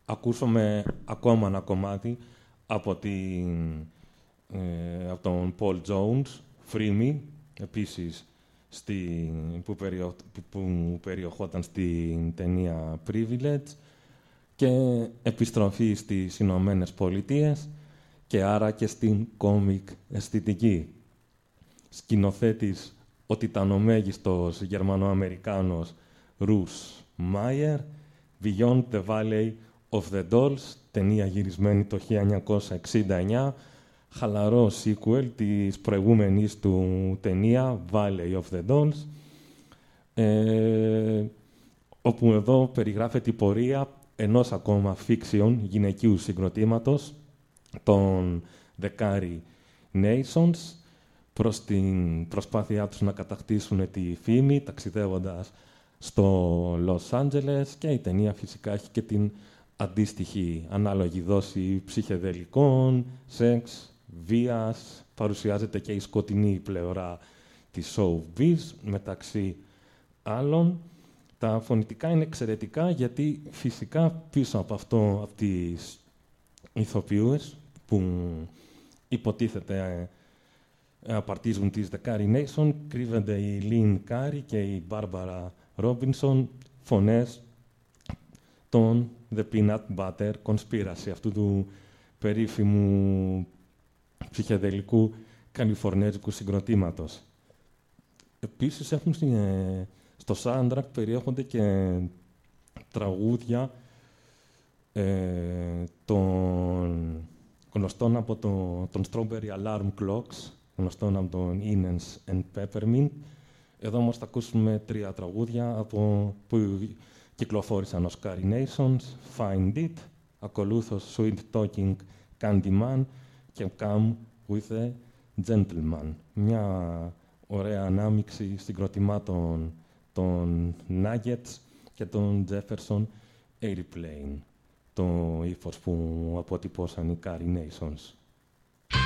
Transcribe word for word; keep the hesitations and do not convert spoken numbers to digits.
ακούσαμε ακόμα ένα κομμάτι από, την, ε, από τον Paul Jones, Free Me, επίσης στη, που, περιο, που περιοχόταν στην ταινία Privilege, και επιστροφή στις Ηνωμένες Πολιτείες και άρα και στην κόμικ αισθητική. Σκηνοθέτης ο τιτανομέγιστος Γερμανοαμερικάνος Ρους Μάιερ, Beyond the Valley of the Dolls, ταινία γυρισμένη το χίλια εννιακόσια εξήντα εννιά, χαλαρό sequel της προηγούμενης του ταινία Valley of the Dolls, ε, όπου εδώ περιγράφεται η πορεία ενός ακόμα fiction γυναικείου συγκροτήματος, των The Carrie Nations, προς την προσπάθειά τους να κατακτήσουν τη φήμη, ταξιδεύοντας στο Λος Άντζελες, και η ταινία φυσικά έχει και την αντίστοιχη ανάλογη δόση ψυχεδελικών, σεξ, βίας, παρουσιάζεται και η σκοτεινή πλευρά της showbiz, μεταξύ άλλων. Τα φωνητικά είναι εξαιρετικά, γιατί φυσικά πίσω από αυτό, από τις ηθοποιούες που υποτίθεται απαρτίζουν τις The Carrie Nation, κρύβονται η Lynn Carrie και η Barbara Robinson, φωνές των The Peanut Butter Conspiracy, αυτού του περίφημου ψυχεδελικού καλιφορνέζικου συγκροτήματος. Επίσης έχουν στο soundtrack περιέχονται και τραγούδια ε, των γνωστών από το, τον Strawberry Alarm Clocks, γνωστών από τον Innes and Peppermint. Εδώ όμως θα ακούσουμε τρία τραγούδια από, που κυκλοφόρησαν ως Carrie Nations, Find It, ακολούθως Sweet Talking Candyman και Come with a Gentleman. Μια ωραία ανάμειξη συγκροτημάτων των Nuggets και των Jefferson Airplane, το ύφος που αποτυπώσαν οι Carrie Nations.